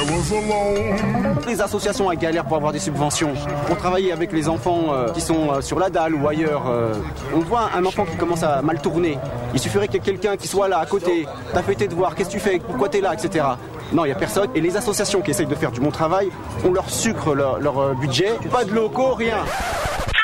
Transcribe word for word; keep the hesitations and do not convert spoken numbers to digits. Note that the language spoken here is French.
Les associations elles galèrent pour avoir des subventions, pour travailler avec les enfants euh, qui sont euh, sur la dalle ou ailleurs. Euh, on voit un enfant qui commence à mal tourner. Il suffirait qu'il y ait quelqu'un qui soit là à côté. T'as fait tes devoirs, qu'est-ce que tu fais, pourquoi t'es là, et cetera. Non, il n'y a personne. Et les associations qui essayent de faire du bon travail, on leur sucre leur, leur budget. Pas de locaux, rien.